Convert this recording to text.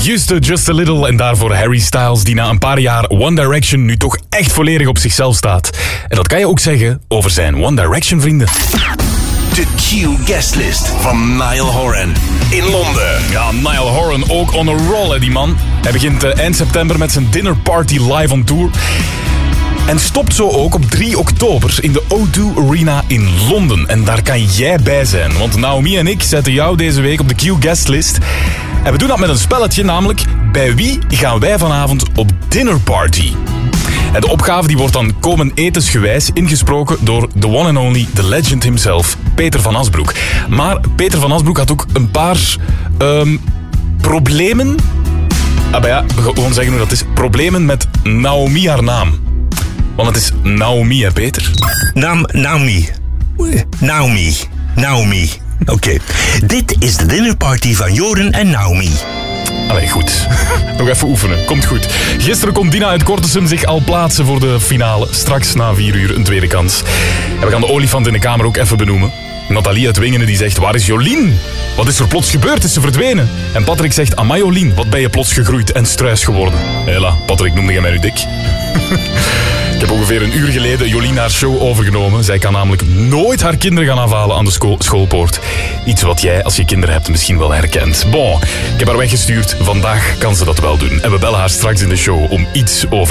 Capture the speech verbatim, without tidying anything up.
Juste Just a Little en daarvoor Harry Styles, die na een paar jaar One Direction nu toch echt volledig op zichzelf staat. En dat kan je ook zeggen over zijn One Direction vrienden. De Q-guestlist van Niall Horan in Londen. Ja, Niall Horan ook on a roll, hè, die man. Hij begint uh, eind september met zijn Dinner Party live on tour. En stopt zo ook op drie oktober in de O twee Arena in Londen. En daar kan jij bij zijn. Want Naomi en ik zetten jou deze week op de Q-guestlist. En we doen dat met een spelletje, namelijk bij wie gaan wij vanavond op Dinner Party? En de opgave die wordt dan komen etensgewijs ingesproken door the one and only, the legend himself, Peter van Asbroek. Maar Peter van Asbroek had ook een paar um, problemen. Ah, maar ja, we gaan gewoon zeggen hoe dat is. Problemen met Naomi haar naam. Want het is Naomi, hè, Peter? Naam, Naomi. Naomi. Naomi. Oké. Okay. Dit is de dinnerparty van Joren en Naomi. Allee, goed. Nog even oefenen. Komt goed. Gisteren kon Dina uit Kortesum zich al plaatsen voor de finale. Straks na vier uur een tweede kans. En we gaan de olifant in de kamer ook even benoemen. Nathalie uit Wingenen die zegt, waar is Jolien? Wat is er plots gebeurd? Is ze verdwenen? En Patrick zegt, amai Jolien, wat ben je plots gegroeid en struis geworden? Hela, Patrick, noemde jij mij nu dik? Ik heb ongeveer een uur geleden Jolien haar show overgenomen. Zij kan namelijk nooit haar kinderen gaan afhalen aan de scho- schoolpoort. Iets wat jij, als je kinderen hebt, misschien wel herkent. Bon, ik heb haar weggestuurd. Vandaag kan ze dat wel doen. En we bellen haar straks in de show om iets over